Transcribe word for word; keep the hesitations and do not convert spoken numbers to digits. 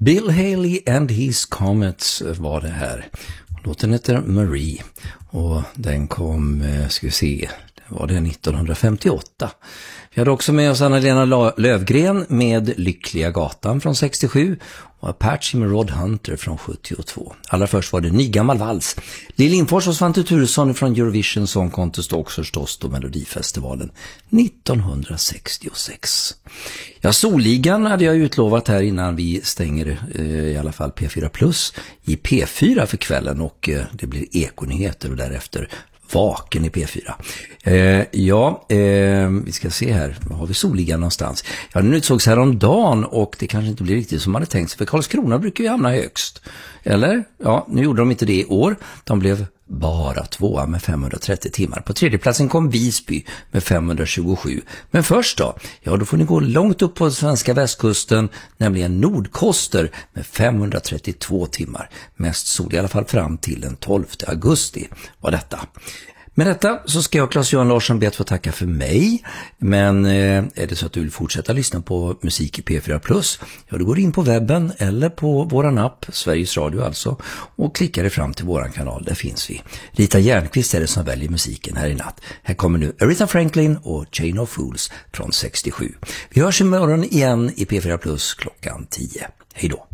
Bill Haley and his Comets var det här. Låten heter Marie och den kom, ska vi se, det var det nittonhundrafemtioåtta. Vi hade också med oss Anna-Lena Lövgren med Lyckliga gatan från sextiosju och Apache med Rod Hunter från sjuttiotvå. Allra först var det Nygammal vals. Lill Lindfors och Svante Thuresson från Eurovision Song Contest och också förstås då Melodifestivalen nittonhundrasextiosex. Ja, Solligan hade jag utlovat här innan vi stänger eh, i alla fall P fyra Plus i P fyra för kvällen och eh, det blir Ekonyheter och därefter Vaken i P fyra. Eh, ja, eh, vi ska se här. Var har vi Solligan någonstans? Ja, den utsågs här om dagen och det kanske inte blir riktigt som man hade tänkt sig. För Karlskrona brukar ju hamna högst. Eller? Ja, nu gjorde de inte det i år. De blev bara tvåa med femhundratrettio timmar. På tredje platsen kom Visby med femhundratjugosju. Men först då? Ja, då får ni gå långt upp på svenska västkusten, nämligen Nordkoster med femhundratrettiotvå timmar. Mest sol i alla fall fram till den tolfte augusti var detta. Med detta så ska jag, Claes-Johan Larsson, be att få tacka för mig. Men eh, är det så att du vill fortsätta lyssna på musik i P fyra Plus, ja, då går du in på webben eller på våran app, Sveriges Radio alltså, och klickar dig fram till våran kanal. Där finns vi. Rita Järnqvist är det som väljer musiken här i natt. Här kommer nu Aretha Franklin och Chain of Fools från sextiosju. Vi hörs imorgon igen i P fyra Plus klockan tio. Hej då!